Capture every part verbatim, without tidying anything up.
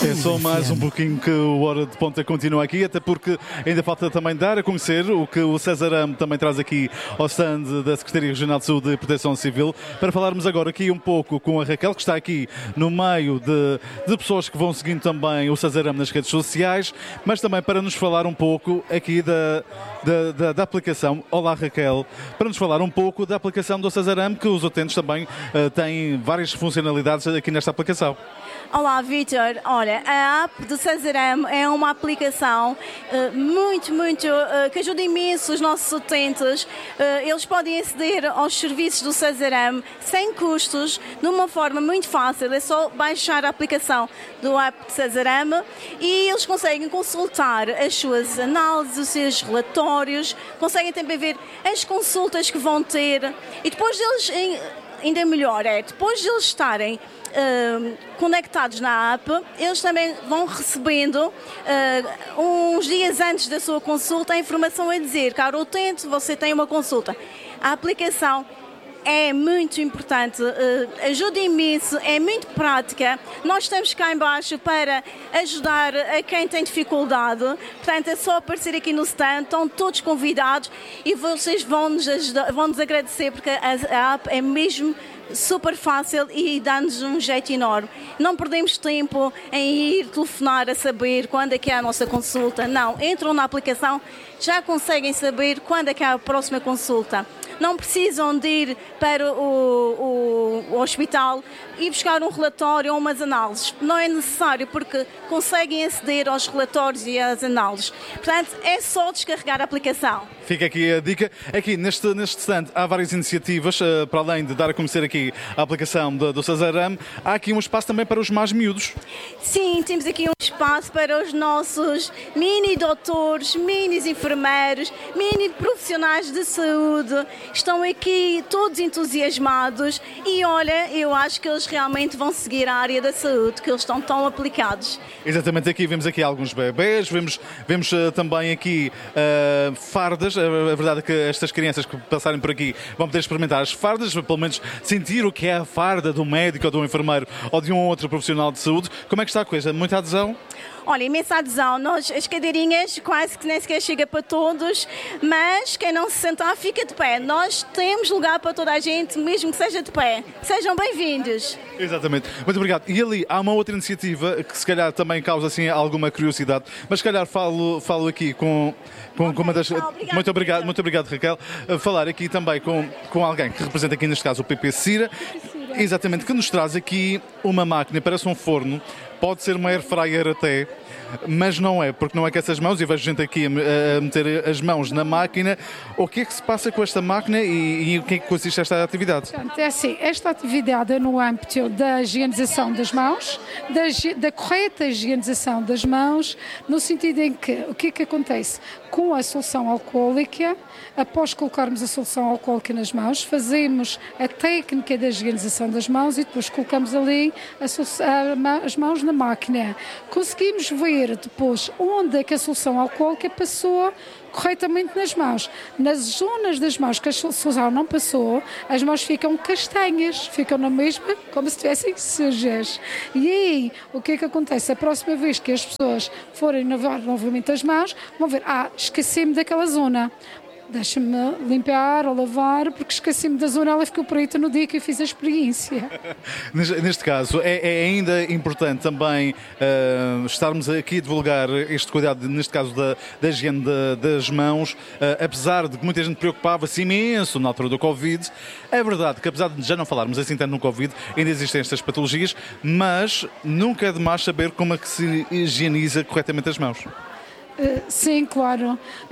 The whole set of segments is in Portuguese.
É só mais um pouquinho que o Hora de Ponta continua aqui, até porque ainda falta também dar a conhecer o que o Cesarame também traz aqui ao stand da Secretaria Regional de Saúde e Proteção Civil, para falarmos agora aqui um pouco com a Raquel, que está aqui no meio de, de pessoas que vão seguindo também o Cesarame nas redes sociais, mas também para nos falar um pouco aqui da, da, da, da aplicação. Olá, Raquel, para nos falar um pouco da aplicação do Cesarame, que os utentes também uh, têm várias funcionalidades aqui nesta aplicação. Olá, Vítor. Olha, a app do Cesarame é uma aplicação uh, muito, muito, uh, que ajuda imenso os nossos utentes. Uh, eles podem aceder aos serviços do Cesarame sem custos, de uma forma muito fácil. É só baixar a aplicação do app do Cesarame e eles conseguem consultar as suas análises, os seus relatórios, conseguem também ver as consultas que vão ter e depois deles, ainda melhor, é depois de eles estarem Uh, conectados na app, eles também vão recebendo uh, uns dias antes da sua consulta a informação a dizer: caro utente, você tem uma consulta. A aplicação é muito importante, uh, ajuda imenso, é muito prática. Nós estamos cá em baixo para ajudar a quem tem dificuldade, portanto é só aparecer aqui no stand, estão todos convidados e vocês vão nos, ajudar, vão nos agradecer, porque a, a app é mesmo super fácil e dá-nos um jeito enorme. Não perdemos tempo em ir telefonar a saber quando é que é a nossa consulta. Não, entram na aplicação, já conseguem saber quando é que é a próxima consulta. Não precisam de ir para o, o, o hospital e buscar um relatório ou umas análises. Não é necessário, porque conseguem aceder aos relatórios e às análises. Portanto, é só descarregar a aplicação. Fica aqui a dica. Aqui neste, neste stand há várias iniciativas, uh, para além de dar a conhecer aqui a aplicação do, do Cesarame, há aqui um espaço também para os mais miúdos. Sim, temos aqui um espaço para os nossos mini doutores, mini enfermeiros, mini profissionais de saúde. Estão aqui todos entusiasmados e olha, eu acho que eles realmente vão seguir a área da saúde, que eles estão tão aplicados. Exatamente, aqui vemos aqui alguns bebés, vemos, vemos uh, também aqui uh, fardas. A verdade é que estas crianças que passarem por aqui vão poder experimentar as fardas, pelo menos sentir o que é a farda do médico ou do enfermeiro ou de um outro profissional de saúde. Como é que está a coisa? Muita adesão? Olha, imensa adesão. Nós, as cadeirinhas quase que nem sequer chega para todos, mas quem não se sentar fica de pé. Nós temos lugar para toda a gente, mesmo que seja de pé. Sejam bem-vindos. Exatamente. Muito obrigado. E ali há uma outra iniciativa que se calhar também causa assim alguma curiosidade, mas se calhar falo, falo aqui com, com, okay, com uma das... Tá, obrigado, muito obrigado, muito obrigado, Raquel. Falar aqui também com, com alguém que representa aqui neste caso o P P Cira. Exatamente, que nos traz aqui uma máquina, parece um forno, pode ser uma air fryer até, mas não é, porque não aquece as mãos e vejo gente aqui a, a meter as mãos na máquina. O que é que se passa com esta máquina e, e o que é que consiste esta atividade? Portanto, é assim, esta atividade é no âmbito da higienização das mãos, da, da correta higienização das mãos, no sentido em que, o que é que acontece? Com a solução alcoólica, após colocarmos a solução alcoólica nas mãos, fazemos a técnica da higienização das mãos e depois colocamos ali a, a, as mãos na máquina. Conseguimos ver depois onde é que a solução alcoólica passou corretamente nas mãos. Nas zonas das mãos que a solução não passou, as mãos ficam castanhas, ficam na mesma como se estivessem sujas. E aí, o que é que acontece? A próxima vez que as pessoas forem lavar novamente as mãos, vão ver, ah, esqueci-me daquela zona. Deixa-me limpar ou lavar, porque esqueci-me da zona, ela ficou preta no dia que eu fiz a experiência. Neste caso, é, é ainda importante também uh, estarmos aqui a divulgar este cuidado, neste caso da, da higiene de, das mãos, uh, apesar de que muita gente preocupava-se imenso na altura do Covid. É verdade que, apesar de já não falarmos assim tanto no Covid, ainda existem estas patologias, mas nunca é demais saber como é que se higieniza corretamente as mãos. Uh, sim, claro.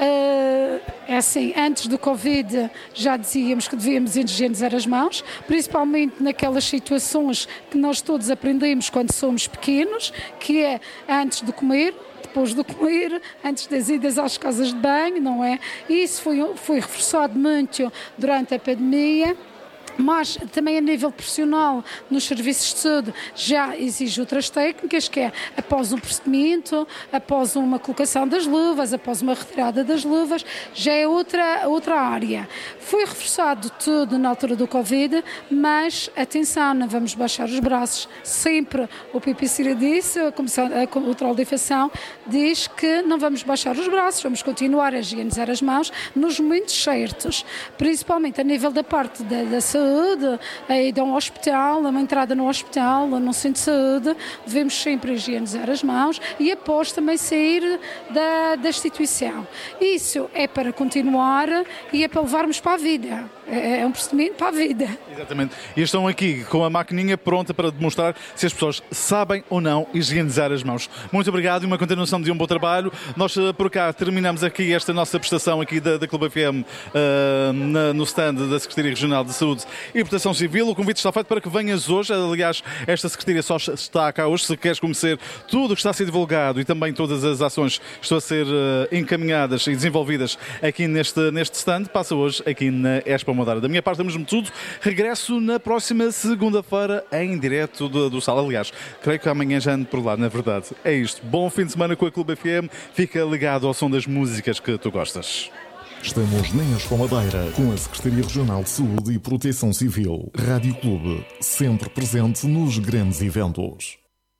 Uh, é assim, antes do Covid já dizíamos que devíamos higienizar as mãos, principalmente naquelas situações que nós todos aprendemos quando somos pequenos, que é antes de comer, depois de comer, antes das idas às casas de banho, não é? E isso foi, foi reforçado muito durante a pandemia. mas também a nível profissional, nos serviços de saúde, já exige outras técnicas, que é após um procedimento, após uma colocação das luvas, após uma retirada das luvas, já é outra, outra área. Foi reforçado tudo na altura do Covid, mas atenção, não vamos baixar os braços. Sempre o P P C disse, a Comissão Controlo de Infecção, diz que não vamos baixar os braços, vamos continuar a higienizar as mãos nos momentos certos, principalmente a nível da parte da, da saúde, a ida a um hospital, uma entrada no hospital ou num centro de saúde, devemos sempre higienizar as mãos e após também sair da, da instituição. Isso é para continuar e é para levarmos para a vida. É um procedimento para a vida. Exatamente. E estão aqui com a maquininha pronta para demonstrar se as pessoas sabem ou não higienizar as mãos. Muito obrigado e uma continuação de um bom trabalho. Nós por cá terminamos aqui esta nossa prestação aqui da, da Clube F M uh, na, no stand da Secretaria Regional de Saúde e Proteção Civil. O convite está feito para que venhas hoje. Aliás, esta Secretaria só está cá hoje. Se queres conhecer tudo o que está a ser divulgado e também todas as ações que estão a ser uh, encaminhadas e desenvolvidas aqui neste, neste stand, passa hoje aqui na Expo Madeira. Da minha parte é mesmo tudo. Regresso na próxima segunda-feira em direto do, do Sal. Aliás, creio que amanhã já ando por lá, na verdade. É isto. Bom fim de semana com a Clube F M. Fica ligado ao som das músicas que tu gostas. Estamos na Expo Madeira com a Secretaria Regional de Saúde e Proteção Civil. Rádio Clube, sempre presente nos grandes eventos.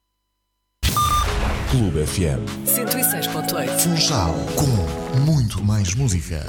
Clube F M cento e seis ponto oito. Funchal, com muito mais música.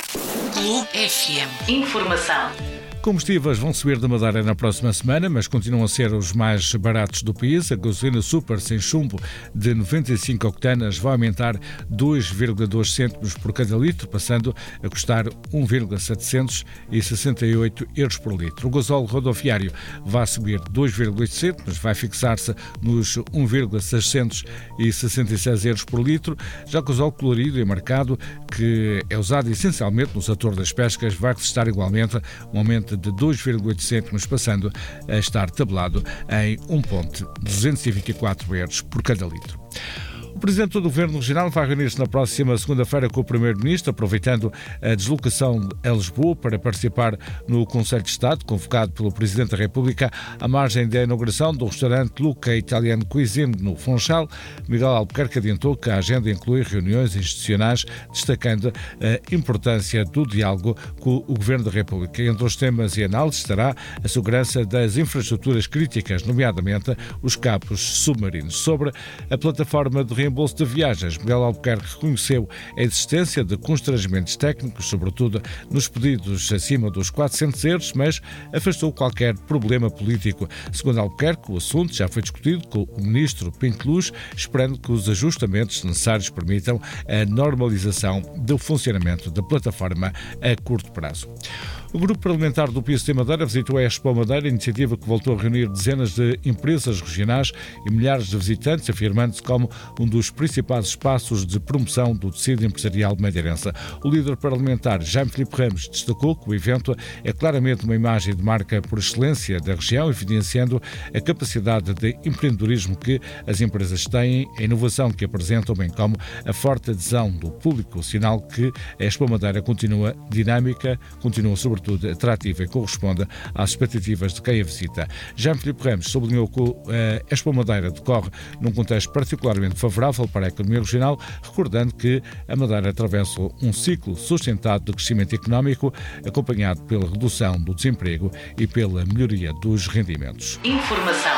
Clube F M. Informação. Combustíveis vão subir da Madeira na próxima semana, mas continuam a ser os mais baratos do país. A gasolina super sem chumbo de noventa e cinco octanas vai aumentar dois vírgula dois cêntimos por cada litro, passando a custar um vírgula setecentos e sessenta e oito euros por litro. O gasóleo rodoviário vai subir dois vírgula oito cêntimos, vai fixar-se nos um vírgula seiscentos e sessenta e seis euros por litro. Já o gasóleo colorido e marcado, que é usado essencialmente no setor das pescas, vai registrar igualmente um aumento de dois vírgula oito cêntimos, passando a estar tabelado em um vírgula duzentos e vinte e quatro euros por cada litro. O Presidente do Governo Regional vai reunir-se na próxima segunda-feira com o Primeiro-Ministro, aproveitando a deslocação a Lisboa para participar no Conselho de Estado, convocado pelo Presidente da República, à margem da inauguração do restaurante Luca Italian Cuisine no Funchal. Miguel Albuquerque adiantou que a agenda inclui reuniões institucionais, destacando a importância do diálogo com o Governo da República. Entre os temas e análises estará a segurança das infraestruturas críticas, nomeadamente os cabos submarinos. Sobre a plataforma de reembolso de viagens, Miguel Albuquerque reconheceu a existência de constrangimentos técnicos, sobretudo nos pedidos acima dos quatrocentos euros, mas afastou qualquer problema político. Segundo Albuquerque, o assunto já foi discutido com o Ministro Pinto Luz, esperando que os ajustamentos necessários permitam a normalização do funcionamento da plataforma a curto prazo. O Grupo Parlamentar do P S D Madeira visitou a Expo Madeira, iniciativa que voltou a reunir dezenas de empresas regionais e milhares de visitantes, afirmando-se como um dos principais espaços de promoção do tecido empresarial madeirense. O líder parlamentar, Jaime Filipe Ramos, destacou que o evento é claramente uma imagem de marca por excelência da região, evidenciando a capacidade de empreendedorismo que as empresas têm, a inovação que apresentam, bem como a forte adesão do público, sinal que a Expo Madeira continua dinâmica, continua sobretudo atrativa e corresponde às expectativas de quem a visita. Jaime Filipe Ramos sublinhou que a Expo Madeira decorre num contexto particularmente favorável para a economia regional, recordando que a Madeira atravessa um ciclo sustentado de crescimento económico, acompanhado pela redução do desemprego e pela melhoria dos rendimentos. Informação.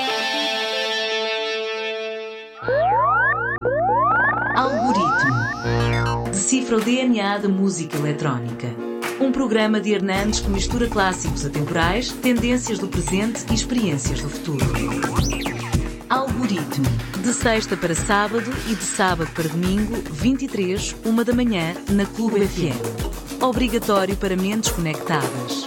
Algoritmo. Decifra o D N A da música eletrónica. Um programa de Hernandes que mistura clássicos atemporais, tendências do presente e experiências do futuro. Algoritmo. De sexta para sábado e de sábado para domingo, vinte e três, uma da manhã, na Clube F M. Obrigatório para mentes conectadas.